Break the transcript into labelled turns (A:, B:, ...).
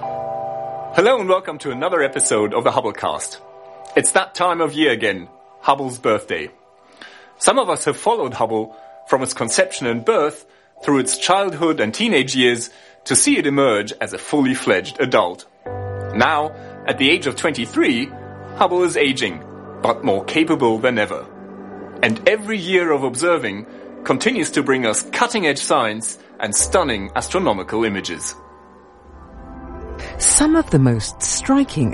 A: Hello and welcome to another episode of the Hubblecast. It's that time of year again, Hubble's birthday. Some of us have followed Hubble from its conception and birth through its childhood and teenage years to see it emerge as a fully fledged adult. Now, at the age of 23, Hubble is aging, but more capable than ever. And every year of observing continues to bring us cutting-edge science and stunning astronomical images.
B: Some of the most striking